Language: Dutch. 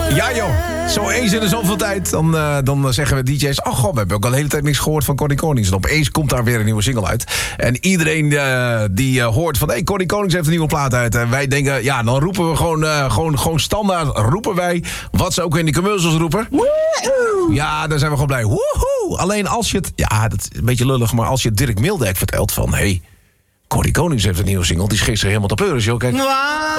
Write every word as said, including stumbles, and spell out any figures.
Ja joh, zo eens in de zoveel tijd. Dan, uh, dan zeggen we D J's... oh god, we hebben ook al de hele tijd niks gehoord van Connie Konings. En opeens komt daar weer een nieuwe single uit. En iedereen uh, die uh, hoort van... hé, hey, Connie Konings heeft een nieuwe plaat uit. En wij denken, ja, dan roepen we gewoon, uh, gewoon, gewoon standaard... roepen wij wat ze ook in die commercials roepen. Woehoe! Ja, daar zijn we gewoon blij. Woehoe! Alleen als je het... ja, dat is een beetje lullig... maar als je Dirk Mildijk vertelt van... hé, hey, Connie Konings heeft een nieuwe single... die is gisteren helemaal te pleuren, joh. Kijk.